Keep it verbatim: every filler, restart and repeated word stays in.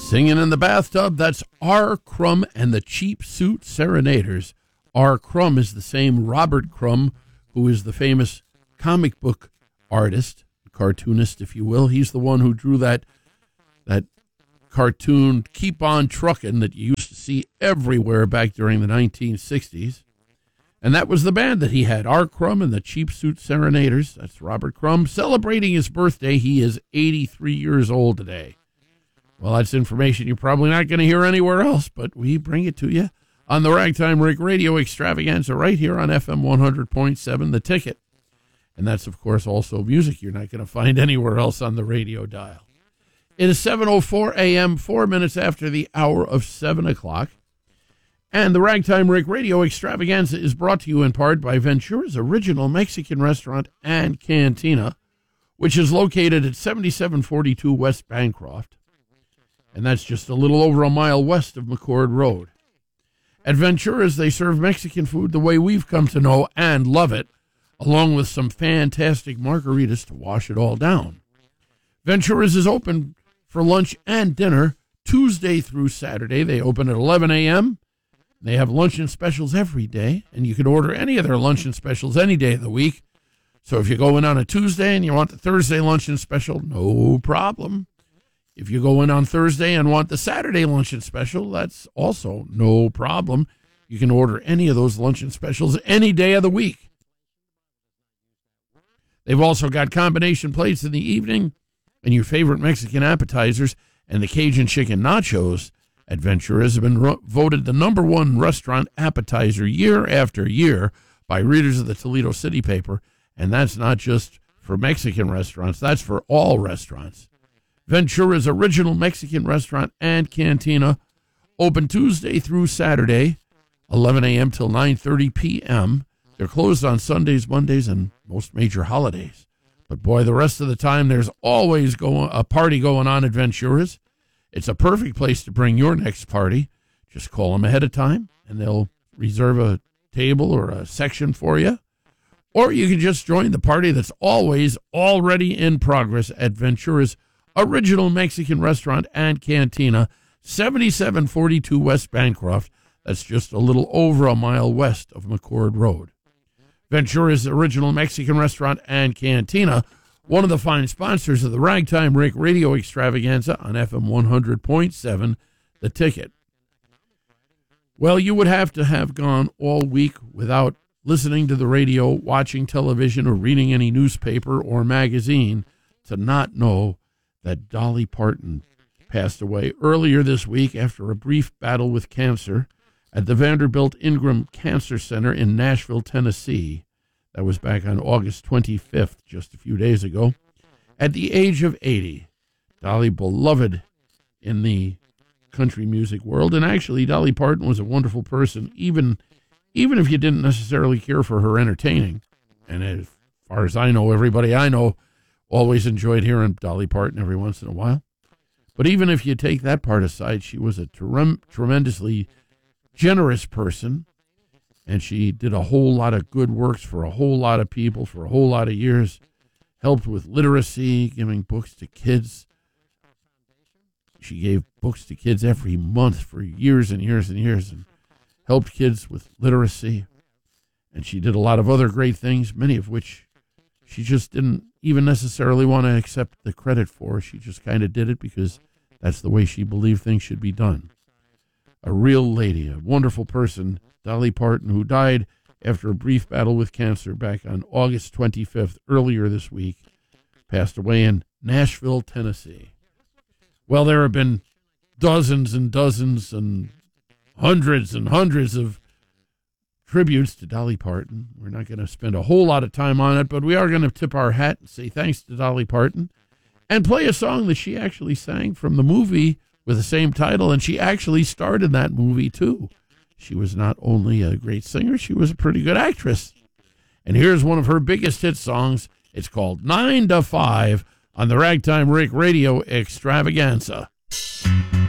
Singing in the bathtub, that's R. Crumb and the Cheap Suit Serenaders. R. Crumb is the same Robert Crumb, who is the famous comic book artist, cartoonist, if you will. He's the one who drew that that cartoon Keep On Truckin' that you used to see everywhere back during the nineteen sixties. And that was the band that he had, R. Crumb and the Cheap Suit Serenaders. That's Robert Crumb. Celebrating his birthday, he is eighty-three years old today. Well, that's information you're probably not going to hear anywhere else, but we bring it to you on the Ragtime Rick Radio Extravaganza right here on F M one hundred point seven, The Ticket. And that's, of course, also music you're not going to find anywhere else on the radio dial. It is seven oh four a.m., four minutes after the hour of seven o'clock. And the Ragtime Rick Radio Extravaganza is brought to you in part by Ventura's Original Mexican Restaurant and Cantina, which is located at seventy-seven forty-two West Bancroft. And that's just a little over a mile west of McCord Road. At Ventura's, they serve Mexican food the way we've come to know and love it, along with some fantastic margaritas to wash it all down. Ventura's is open for lunch and dinner Tuesday through Saturday. They open at eleven a.m. They have luncheon specials every day, and you can order any of their luncheon specials any day of the week. So if you go in on a Tuesday and you want the Thursday luncheon special, no problem. If you go in on Thursday and want the Saturday luncheon special, that's also no problem. You can order any of those luncheon specials any day of the week. They've also got combination plates in the evening and your favorite Mexican appetizers, and the Cajun chicken nachos at Ventura's have been ro- voted the number one restaurant appetizer year after year by readers of the Toledo City paper, and that's not just for Mexican restaurants, that's for all restaurants. Ventura's Original Mexican Restaurant and Cantina, open Tuesday through Saturday, eleven a.m. till nine thirty p.m. They're closed on Sundays, Mondays, and most major holidays. But boy, the rest of the time, there's always going, a party going on at Ventura's. It's a perfect place to bring your next party. Just call them ahead of time, and they'll reserve a table or a section for you. Or you can just join the party that's always already in progress at Ventura's Original Mexican Restaurant and Cantina, seventy-seven forty-two West Bancroft. That's just a little over a mile west of McCord Road. Ventura's Original Mexican Restaurant and Cantina, one of the fine sponsors of the Ragtime Rick Radio Extravaganza on F M one hundred point seven, The Ticket. Well, you would have to have gone all week without listening to the radio, watching television, or reading any newspaper or magazine to not know that Dolly Parton passed away earlier this week after a brief battle with cancer at the Vanderbilt Ingram Cancer Center in Nashville, Tennessee. That was back on August twenty-fifth, just a few days ago. At the age of eighty, Dolly, beloved in the country music world, and actually Dolly Parton was a wonderful person, even, even if you didn't necessarily care for her entertaining. And as far as I know, everybody I know always enjoyed hearing Dolly Parton every once in a while. But even if you take that part aside, she was a trem- tremendously generous person, and she did a whole lot of good works for a whole lot of people for a whole lot of years, helped with literacy, giving books to kids. She gave books to kids every month for years and years and years and helped kids with literacy. And she did a lot of other great things, many of which she just didn't even necessarily want to accept the credit for. She just kind of did it because that's the way she believed things should be done. A real lady, a wonderful person, Dolly Parton, who died after a brief battle with cancer back on August twenty-fifth, earlier this week, passed away in Nashville, Tennessee. Well, there have been dozens and dozens and hundreds and hundreds of tributes to Dolly Parton. We're not going to spend a whole lot of time on it, but we are going to tip our hat and say thanks to Dolly Parton and play a song that she actually sang from the movie with the same title, and she actually starred in that movie, too. She was not only a great singer, she was a pretty good actress. And here's one of her biggest hit songs. It's called nine to five on the Ragtime Rick Radio Extravaganza.